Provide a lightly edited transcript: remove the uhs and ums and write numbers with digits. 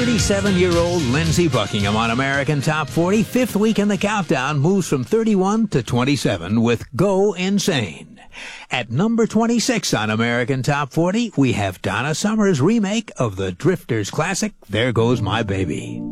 37-year-old Lindsey Buckingham on American Top 40, fifth week in the countdown, moves from 31 to 27 with Go Insane. At number 26 on American Top 40, we have Donna Summer's remake of the Drifters classic, There Goes My Baby.